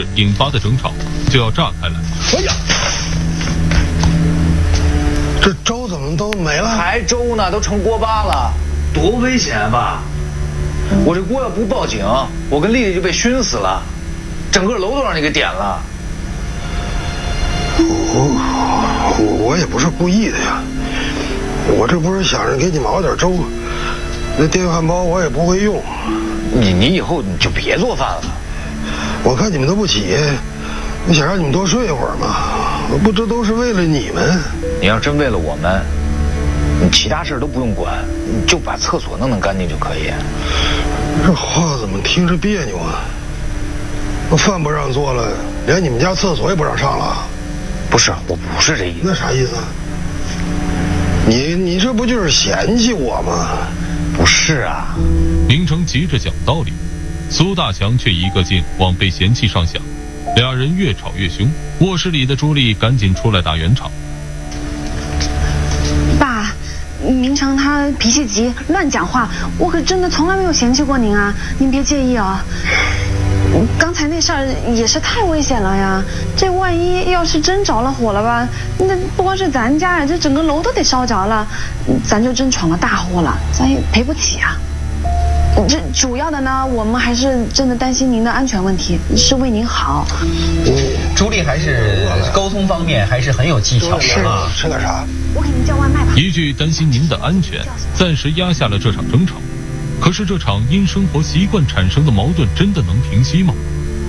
事引发的争吵就要炸开来。 哎呀，这粥怎么都没了？ 还粥呢，都成锅巴了，多危险吧！我这锅要不报警，我跟丽丽就被熏死了，整个楼都让你给点了。 我也不是故意的呀，我这不是想着给你们熬点粥，那电饭煲我也不会用。 你以后你就别做饭了。 我看你们都不起，我想让你们多睡一会儿嘛。不，这都是为了你们。 你要真为了我们，你其他事都不用管，你就把厕所弄干净就可以。 这话怎么听着别扭啊？我饭不让做了，连你们家厕所也不让上了？ 不是，我不是这意思。 那啥意思？你这不就是嫌弃我吗？ 不是啊。 明成急着讲道理，苏大强却一个劲往被嫌弃上想，俩人越吵越凶。卧室里的朱莉赶紧出来打圆场。 爸，明成他脾气急，乱讲话，我可真的从来没有嫌弃过您啊，您别介意啊。刚才那事儿也是太危险了呀，这万一要是真着了火了吧，那不光是咱家呀，这整个楼都得烧着了，咱就真闯了大祸了，咱也赔不起啊。这主要的呢，我们还是真的担心您的安全问题，是为您好。 朱莉还是沟通方面还是很有技巧的啊。 吃点啥？ 我给您叫外卖吧。 一句担心您的安全，暂时压下了这场争吵。可是这场因生活习惯产生的矛盾真的能平息吗？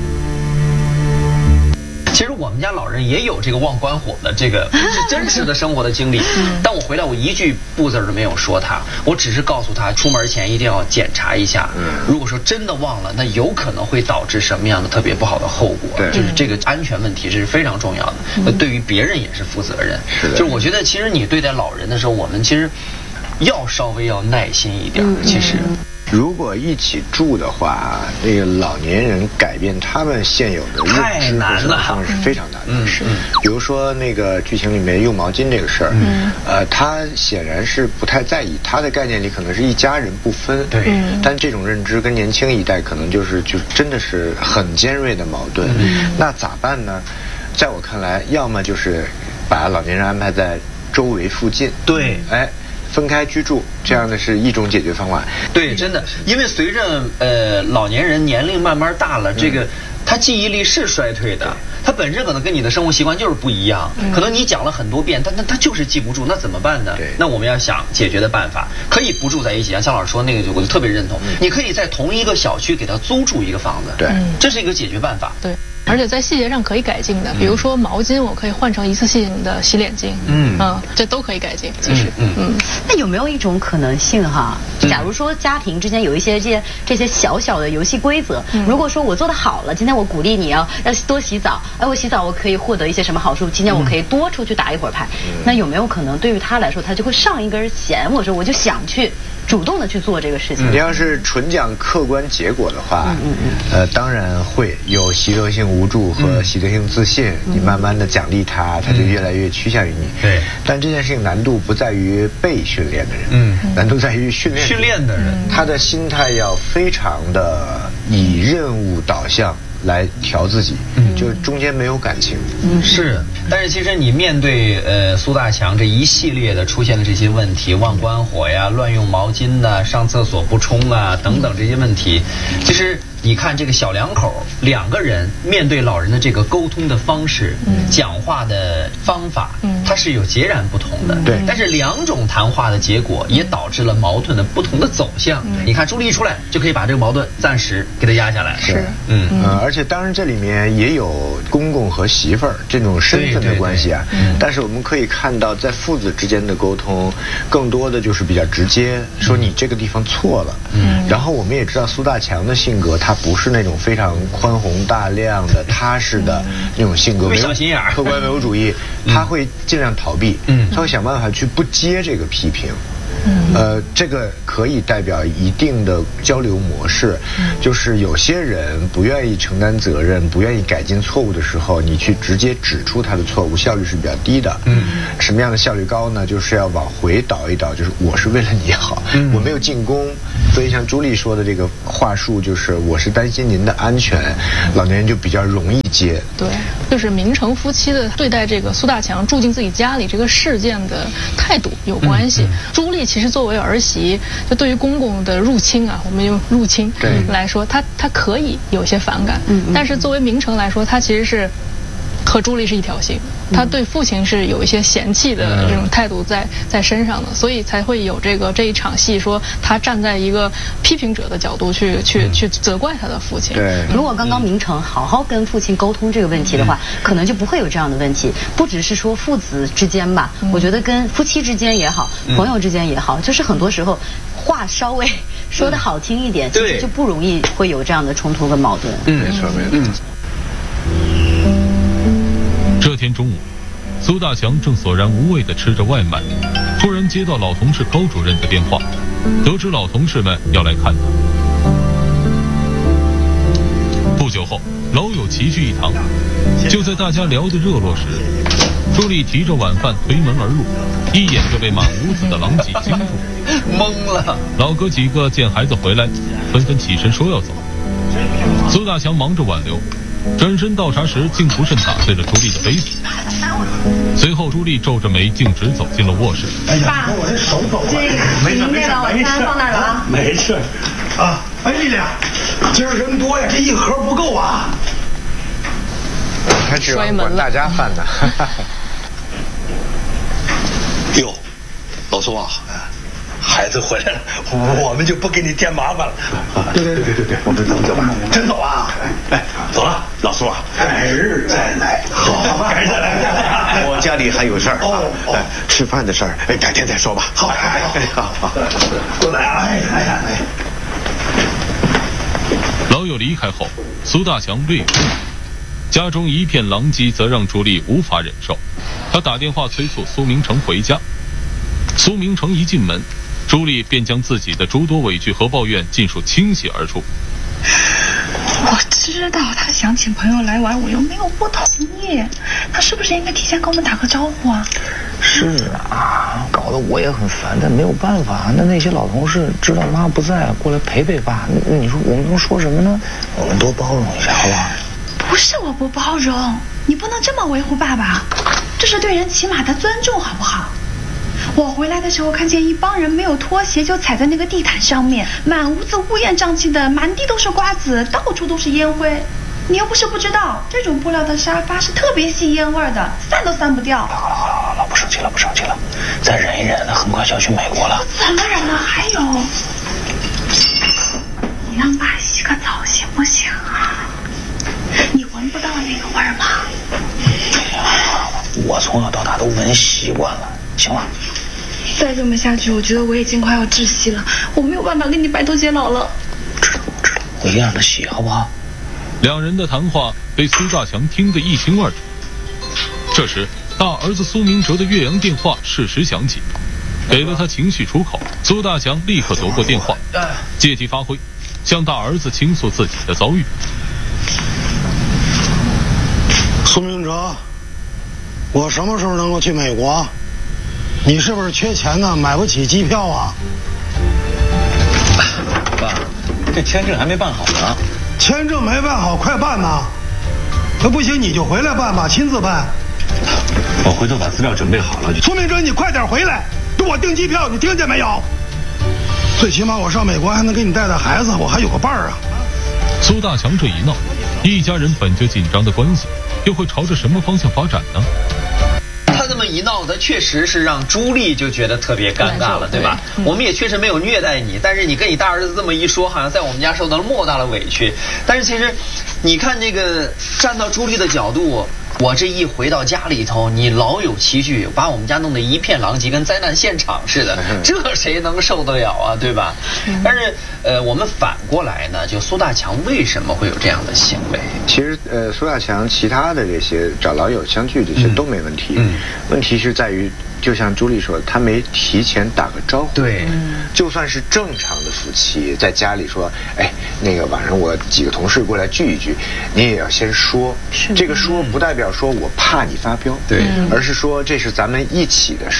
其实我们家老人也有这个忘关火的这个是真实的生活的经历，但我回来我一句不字都没有说他，我只是告诉他出门前一定要检查一下，如果说真的忘了，那有可能会导致什么样的特别不好的后果，就是这个安全问题这是非常重要的，那对于别人也是负责任。就是我觉得其实你对待老人的时候，我们其实要稍微要耐心一点，其实。 如果一起住的话，那个老年人改变他们现有的认知和生活方式是非常难的。比如说那个剧情里面用毛巾这个事儿，他显然是不太在意，他的概念里可能是一家人不分。对。但这种认知跟年轻一代可能就真的是很尖锐的矛盾。那咋办呢？在我看来，要么就是把老年人安排在周围附近。对。分开居住，这样的是一种解决方案。 对，真的，因为随着老年人年龄慢慢大了，这个他记忆力是衰退的，他本身可能跟你的生活习惯就是不一样，可能你讲了很多遍，但他就是记不住，那怎么办呢？那我们要想解决的办法，可以不住在一起，像姜老师说那个，我就特别认同。你可以在同一个小区给他租住一个房子，对，这是一个解决办法。对。 而且在细节上可以改进的，比如说毛巾，我可以换成一次性的洗脸巾，这都可以改进。其实， 那有没有一种可能性哈？假如说家庭之间有一些这些小小的游戏规则，如果说我做得好了，今天我鼓励你要多洗澡，我洗澡我可以获得一些什么好处？今天我可以多出去打一会儿牌，那有没有可能对于他来说，他就会上一根弦？我说我就想去主动的去做这个事情。 你要是纯讲客观结果的话，当然会有习得性无助和习得性自信，你慢慢的奖励他，他就越来越趋向于你。对。但这件事情难度不在于被训练的人，难度在于训练的人，他的心态要非常的以任务导向来调自己，就中间没有感情。 是，但是其实你面对苏大强这一系列的出现的这些问题，忘关火呀、乱用毛巾呐、上厕所不冲啊等等这些问题，其实你看这个小两口两个人面对老人的这个沟通的方式、讲话的方法，它是有截然不同的。对，但是两种谈话的结果也导致了矛盾的不同的走向。你看朱莉一出来就可以把这个矛盾暂时给它压下来。是， 而且当然这里面也有公公和媳妇儿这种身份的关系啊。但是我们可以看到，在父子之间的沟通，更多的就是比较直接，说你这个地方错了。然后我们也知道苏大强的性格，他不是那种非常宽宏大量的、踏实的那种性格，没有小心眼儿， 客观唯物主义，他会尽量逃避，他会想办法去不接这个批评。这个可以代表一定的交流模式，就是有些人不愿意承担责任，不愿意改进错误的时候，你去直接指出他的错误，效率是比较低的。什么样的效率高呢？就是要往回倒一倒，就是我是为了你好，我没有进攻， 所以像朱莉说的这个话术，就是我是担心您的安全，老年人就比较容易接。 对，就是明成夫妻的对待这个苏大强住进自己家里这个事件的态度有关系。朱莉其实作为儿媳，就对于公公的入侵啊，我们用入侵来说，她可以有些反感，但是作为明成来说，他其实是和朱莉是一条心，他对父亲是有一些嫌弃的这种态度在身上的，所以才会有这一场戏，说他站在一个批评者的角度去责怪他的父亲。 对， 如果刚刚明成好好跟父亲沟通这个问题的话，可能就不会有这样的问题。不只是说父子之间吧，我觉得跟夫妻之间也好，朋友之间也好，就是很多时候话稍微说得好听一点，其实就不容易会有这样的冲突跟矛盾。 没错没错。 这天中午，苏大强正索然无味地吃着外卖，突然接到老同事高主任的电话，得知老同事们要来看他。不久后，老友齐聚一堂，就在大家聊得热络时，朱莉提着晚饭推门而入，一眼就被满屋子的狼藉惊住， 懵了。 老哥几个见孩子回来，纷纷起身说要走。苏大强忙着挽留，转身倒茶时竟不慎打碎了朱莉的杯子。随后朱莉皱着眉径直走进了卧室。 爸，我这手抖了。 没事没事，晚餐放哪儿了？ 没事。啊，哎，丽丽，今儿人多呀，这一盒不够啊。 还指望管大家饭呢。 哟，老苏啊，孩子回来了，我们就不给你添麻烦了。对，我们走吧。真走啊？哎，走了，老苏啊，改日再来。好，改日再来。 我家里还有事儿。哦，吃饭的事儿，改天再说吧。 好，好，过来啊！哎。 老友离开后，苏大强略有不满，家中一片狼藉，则让朱莉无法忍受。他打电话催促苏明成回家。苏明成一进门，朱莉便将自己的诸多委屈和抱怨尽数倾泻而出。 我知道他想请朋友来玩，我又没有不同意，他是不是应该提前跟我们打个招呼啊？ 是啊，搞得我也很烦，但没有办法。那些老同事知道妈不在，过来陪陪爸，你说我们能说什么呢？我们多包容一下，好不好？ 不是我不包容，你不能这么维护爸爸，这是对人起码的尊重，好不好？我回来的时候看见一帮人没有脱鞋就踩在那个地毯上面，满屋子乌烟瘴气的，满地都是瓜子，到处都是烟灰。你又不是不知道，这种布料的沙发是特别吸烟味的，散都散不掉。 好，不生气了，再忍一忍，很快就要去美国了。 怎么忍呢？还有，你让爸洗个澡行不行啊？你闻不到那个味儿吗？ 我从小到大都闻习惯了，行了。 再这么下去，我觉得我已经快要窒息了，我没有办法跟你白头偕老了。 知道，我一定让他洗，好不好？ 两人的谈话被苏大强听得一清二楚。这时，大儿子苏明哲的岳阳电话适时响起，给了他情绪出口。苏大强立刻夺过电话，借题发挥，向大儿子倾诉自己的遭遇。 苏明哲，我什么时候能够去美国？你是不是缺钱呢？买不起机票啊？ 爸，这签证还没办好呢。 签证没办好，快办呐！那不行，你就回来办吧，亲自办。 我回头把资料准备好了就。 苏明哲，你快点回来，给我订机票，你听见没有？最起码我上美国还能给你带孩子，我还有个伴儿啊。 苏大强这一闹，一家人本就紧张的关系，又会朝着什么方向发展呢？ 他这么一闹，他确实是让朱莉就觉得特别尴尬了，对吧？我们也确实没有虐待你，但是你跟你大儿子这么一说，好像在我们家受到了莫大的委屈。但是其实，你看这个站到朱莉的角度，我这一回到家里头，你老友齐聚，把我们家弄得一片狼藉，跟灾难现场似的，这谁能受得了啊？对吧？但是我们反过来呢，就苏大强为什么会有这样的行为？ 其实苏大强其他的这些找老友相聚这些都没问题，问题是在于，就像朱莉说的，他没提前打个招呼。 对， 就算是正常的夫妻在家里说，哎，那个晚上我几个同事过来聚一聚，你也要先说。这个说不代表说我怕你发飙，对，而是说这是咱们一起的事儿，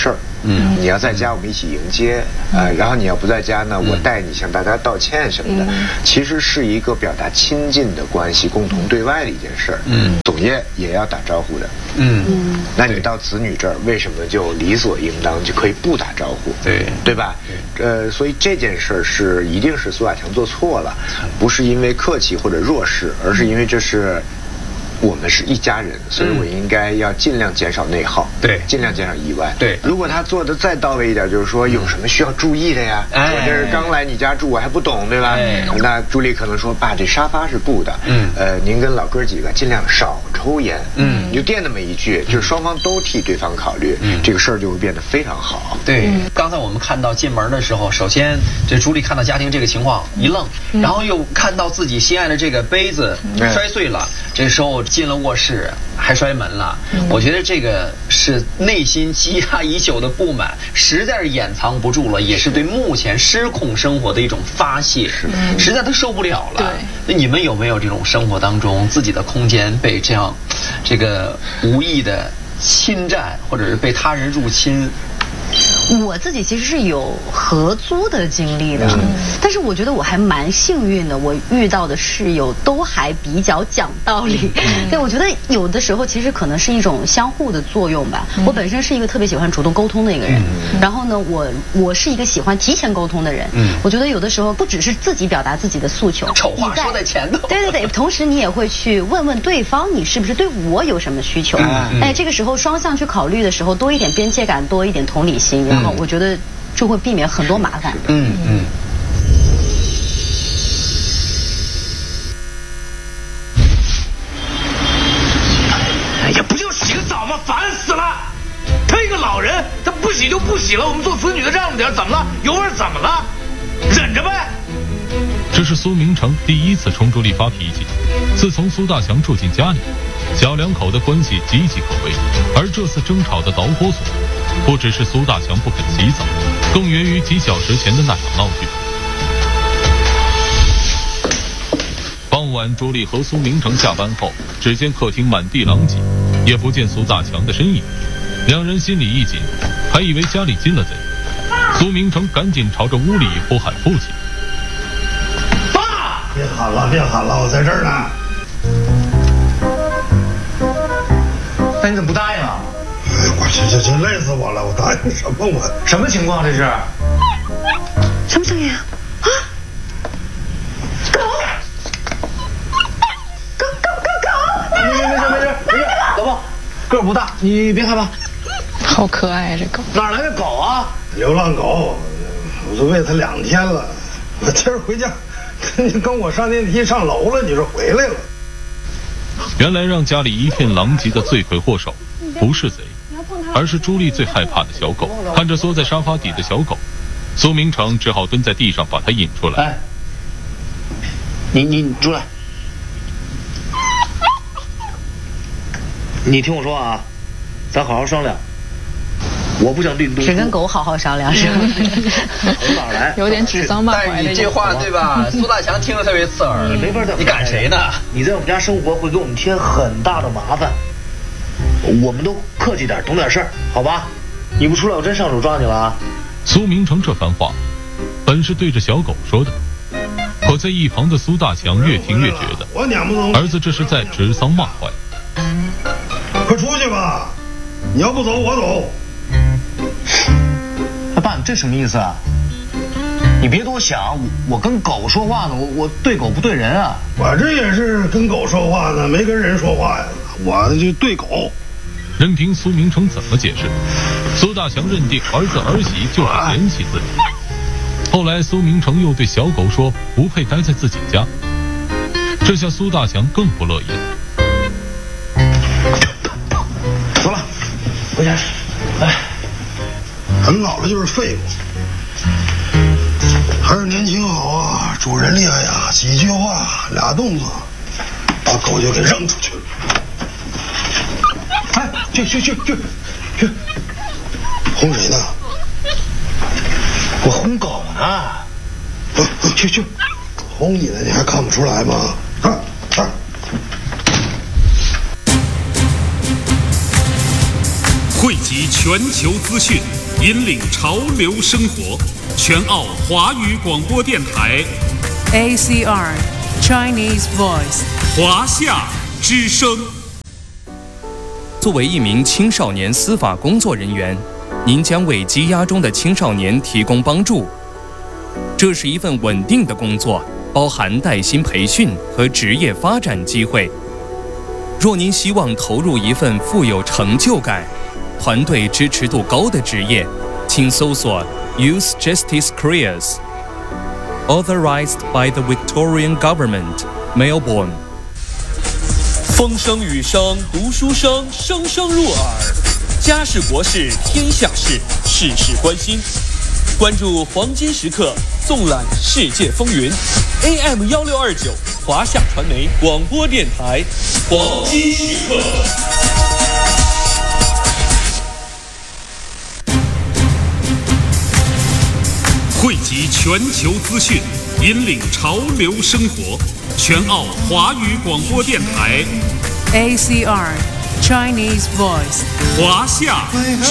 你要在家我们一起迎接，然后你要不在家呢，我带你向大家道歉什么的，其实是一个表达亲近的关系，共同对外的一件事儿。总也要打招呼的。那你到子女这儿，为什么就理所应当就可以不打招呼？对吧？所以这件事儿一定是苏大强做错了，不是因为客气或者弱势，而是因为这是我们是一家人，所以我应该要尽量减少内耗，尽量减少意外。如果他做的再到位一点，就是说有什么需要注意的呀？我这是刚来你家住，我还不懂，对吧？那朱莉可能说，爸，这沙发是布的，您跟老哥几个尽量少抽烟，你就垫那么一句，就是双方都替对方考虑，这个事儿就会变得非常好。 刚才我们看到进门的时候，首先这朱莉看到家庭这个情况一愣，然后又看到自己心爱的这个杯子摔碎了，这时候进了卧室还摔门了，我觉得这个是内心积压已久的不满，实在是掩藏不住了，也是对目前失控生活的一种发泄，实在都受不了了。那你们有没有这种生活当中自己的空间被这个无意的侵占，或者是被他人入侵？ 我自己其实是有合租的经历的，但是我觉得我还蛮幸运的，我遇到的室友都还比较讲道理。对，我觉得有的时候其实可能是一种相互的作用吧。我本身是一个特别喜欢主动沟通的一个人，然后呢，我是一个喜欢提前沟通的人。我觉得有的时候不只是自己表达自己的诉求， 丑话说在前头。 对，同时你也会去问问对方，你是不是对我有什么需求？这个时候双向去考虑的时候，多一点边界感，多一点同理心，然后我觉得就会避免很多麻烦。 哎呀，不就洗个澡吗？烦死了！他一个老人，他不洗就不洗了。我们做子女的让着点，怎么了？有味怎么了？忍着呗。 这是苏明成第一次冲朱莉发脾气。自从苏大强住进家里，小两口的关系岌岌可危。而这次争吵的导火索，不只是苏大强不肯洗澡，更源于几小时前的那场闹剧。傍晚，朱莉和苏明成下班后，只见客厅满地狼藉，也不见苏大强的身影。两人心里一紧，还以为家里进了贼。苏明成赶紧朝着屋里呼喊父亲：“ 爸，别喊了，别喊了，我在这儿呢。” 那你怎么不答应啊？ 哎，我这累死我了！我答应什么？我什么情况这是？ 什么声音啊？狗！ 没事，老婆，个儿不大，你别害怕。 好可爱这狗。 哪来的狗啊？ 流浪狗，我都喂它2天了。我今儿回家，跟我上电梯上楼了，你说回来了。 原来让家里一片狼藉的罪魁祸首不是贼，而是朱莉最害怕的小狗。看着缩在沙发底的小狗，苏明成只好蹲在地上把它引出来。 哎，你出来，你听我说啊，咱好好商量。我不想对你动粗。 是跟狗好好商量是吧？ 从哪来？ 有点指桑骂槐的。 但是你这话对吧？苏大强听得特别刺耳。 没法的。 你赶谁呢？ 你在我们家生活会给我们添很大的麻烦，我们都客气点，懂点事儿，好吧？你不出来，我真上手抓你了啊！ 苏明成这番话，本是对着小狗说的，可在一旁的苏大强越听越觉得，儿子这是在指桑骂槐。 快出去吧！你要不走，我走。 爸，你这什么意思啊？你别多想，我跟狗说话呢，我对狗不对人啊。 我这也是跟狗说话呢，没跟人说话呀，我就对狗。 任凭苏明成怎么解释，苏大强认定儿子儿媳就是嫌弃自己。后来苏明成又对小狗说不配待在自己家，这下苏大强更不乐意了。 走了，回家去。哎，人老了就是废物，还是年轻好啊！主人厉害呀，几句话俩动作，把狗就给扔出去了。哎，去，轰谁呢？ 我轰狗呢。 去，轰你呢，你还看不出来吗？ 汇集全球资讯， 引领潮流生活，全澳华语广播电台 ACR Chinese Voice 华夏之声。 作为一名青少年司法工作人员，您将为羁押中的青少年提供帮助。这是一份稳定的工作，包含带薪培训和职业发展机会。若您希望投入一份富有成就感、团队支持度高的职业，请搜索 Youth Justice Careers. Authorized by the Victorian Government, Melbourne. 风声雨声读书声，声声入耳。家事国事天下事，事事关心。关注黄金时刻，纵览世界风云。AM 1629，华夏传媒广播电台，黄金时刻。 汇集全球资讯，引领潮流生活，全澳华语广播电台 ACR Chinese Voice 华夏之